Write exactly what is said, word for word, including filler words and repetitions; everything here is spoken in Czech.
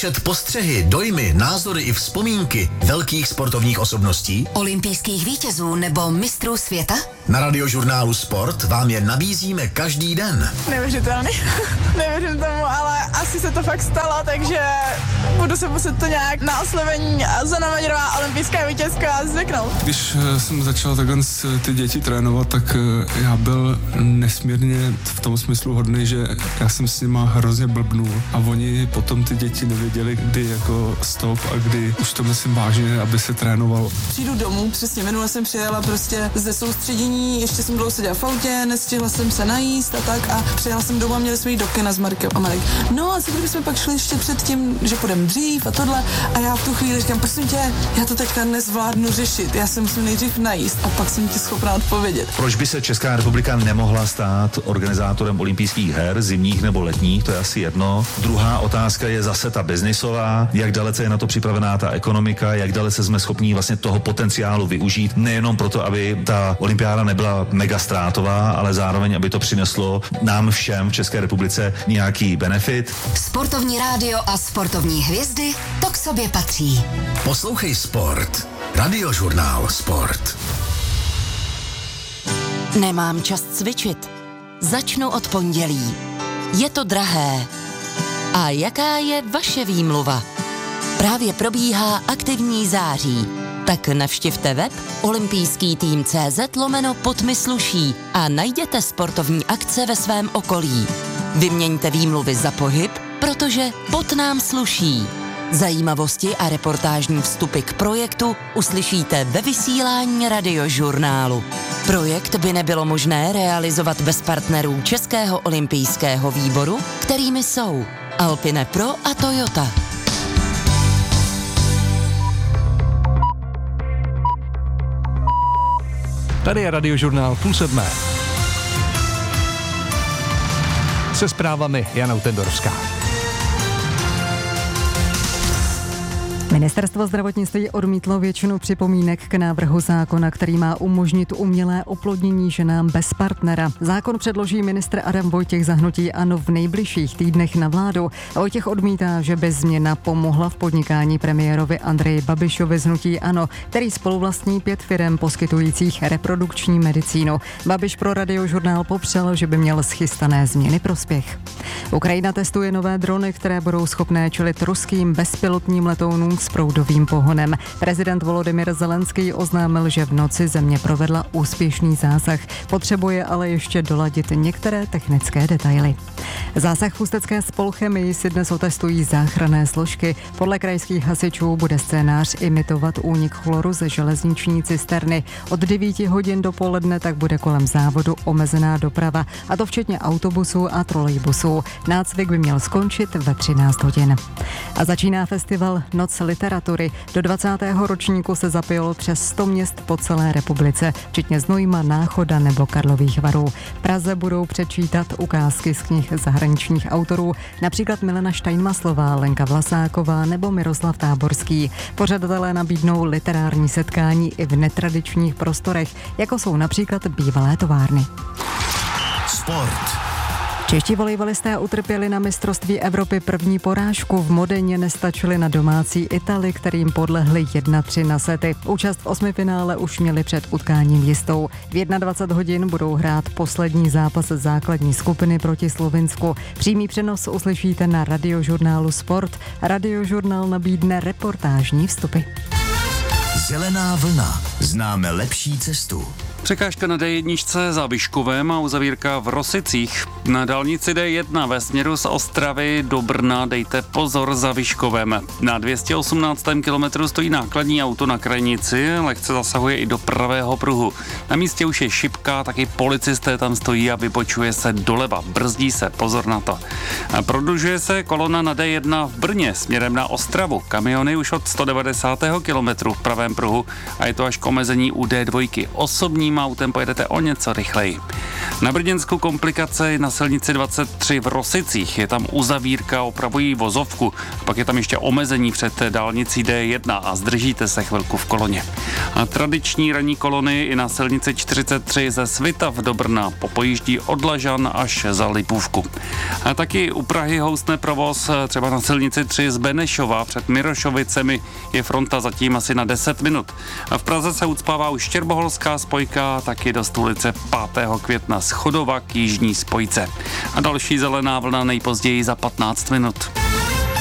Čet postřehy, dojmy, názory i vzpomínky velkých sportovních osobností, olympijských vítězů nebo mistrů světa? Na Radiožurnálu Sport vám je nabízíme každý den. Neuvěřitelný. Nevěřím tomu, ale asi se to fakt stalo, takže budu se muset to nějak na oslavení Zuzana Majerová, olympijská vítězka, zvyknout. Když jsem začal takhle ty děti trénovat, tak já byl nesmírně v tom smyslu hodný, že já jsem s nima hrozně blbnul a oni potom ty děti nevěděli, kdy jako stop a kdy už to myslím vážně, aby se trénovalo. Přijdu domů, přesně minule jsem přijela prostě ze soustředění, ještě jsem dlouho seděla v autě, nestihla jsem se najíst a tak a přijela jsem domů a měli jsme jít do kina s Markem a Marek. No a co kdybychom pak šli ještě před tím, že půjdeme dřív a tohle a já v tu chvíli říkám, prosím tě, já to teďka nezvládnu řešit, já se musím nejdřív najíst a pak jsem ti schopná odpovědět. Proč by se Česká republika nemohla stát organizátorem olympijských her, zimních nebo letních, to je asi jedno. Druhá otázka je zase ta biznisová, jak dalece je na to připravená ta ekonomika, jak dalece jsme schopní vlastně toho potenciálu využít, nejenom proto, aby ta olympiáda nebyla mega ztrátová, ale zároveň, aby to přineslo nám všem v České republice nějaký benefit. Sportovní rádio a sportovní hvězdy, to k sobě patří. Poslouchej Sport. Radiožurnál Sport. Nemám čas cvičit. Začnu od pondělí. Je to drahé. A jaká je vaše výmluva? Právě probíhá aktivní září. Tak navštivte web olympijský tým tečka cé zet lomeno pod mi sluší a najděte sportovní akce ve svém okolí. Vyměňte výmluvy za pohyb, protože pot nám sluší. Zajímavosti a reportážní vstupy k projektu uslyšíte ve vysílání Radiožurnálu. Projekt by nebylo možné realizovat bez partnerů Českého olympijského výboru, kterými jsou Alpine Pro a Toyota. Tady je Radiožurnál půl sedmé. Se zprávami Jana Tendorovská. Ministerstvo zdravotnictví odmítlo většinu připomínek k návrhu zákona, který má umožnit umělé oplodnění ženám bez partnera. Zákon předloží ministr Adam Vojtěch za hnutí ANO v nejbližších týdnech na vládu. Vojtěch odmítá, že by změna pomohla v podnikání premiérovi Andreji Babišovi z hnutí ANO, který spoluvlastní pět firem poskytujících reprodukční medicínu. Babiš pro Radiožurnál popřel, že by měl schystané změny prospěch. Ukrajina testuje nové drony, které budou schopné čelit ruským bezpilotním letounům s proudovým pohonem. Prezident Volodymyr Zelenský oznámil, že v noci země provedla úspěšný zásah. Potřebuje ale ještě doladit některé technické detaily. Zásah v ústecké Spolchemii si dnes otestují záchranné složky. Podle krajských hasičů bude scénář imitovat únik chloru ze železniční cisterny. Od devíti hodin do poledne tak bude kolem závodu omezená doprava, a to včetně autobusů a trolejbusů. Nácvik by měl skončit ve třináct hodin. A začíná festival Noc literatury. Do dvacátého ročníku se zapojilo přes sto měst po celé republice, včetně Znojma, Náchoda nebo Karlových Varů. V Praze budou přečítat ukázky z knih zahraničních autorů, například Milena Steinmaslová, Lenka Vlasáková nebo Miroslav Táborský. Pořadatelé nabídnou literární setkání i v netradičních prostorech, jako jsou například bývalé továrny. Sport. Čeští volejbalisté utrpěli na mistrovství Evropy první porážku. V Modeně nestačili na domácí Itali, kterým podlehli jedna tři na sety. Účast v osmifinále už měli před utkáním jistou. V dvacet jedna hodin budou hrát poslední zápas základní skupiny proti Slovinsku. Přímý přenos uslyšíte na Radiožurnálu Sport. Radiožurnál nabídne reportážní vstupy. Zelená vlna. Známe lepší cestu. Překážka na dé jedna za Vyškovem a uzavírka v Rosicích. Na dálnici dé jedna ve směru z Ostravy do Brna dejte pozor za Vyškovem. Na dvě stě osmnáctém kilometru stojí nákladní auto na krajnici, lehce zasahuje i do pravého pruhu. Na místě už je šipka, taky policisté tam stojí a vybočuje se doleva. Brzdí se, pozor na to. A prodlužuje se kolona na dé jedna v Brně směrem na Ostravu. Kamiony už od sto devadesátého kilometru v pravém pruhu a je to až k omezení u dé dva. Osobním autem pojedete o něco rychleji. Na Brděnsku komplikace na silnici dvacet tři v Rosicích. Je tam uzavírka, opravují vozovku. Pak je tam ještě omezení před dálnicí D jedna a zdržíte se chvilku v koloně. A tradiční ranní kolony i na silnici čtyřicet tři ze Svitav do Brna popojíždí od Lažan až za Lipůvku. A taky u Prahy houstne provoz třeba na silnici tři z Benešova před Mirošovicemi. Je fronta zatím asi na deset minut. A v Praze se ucpává už štěrboholská spojka, taky do ulice pátého května z Chodova k jižní spojce. A další zelená vlna nejpozději za patnáct minut.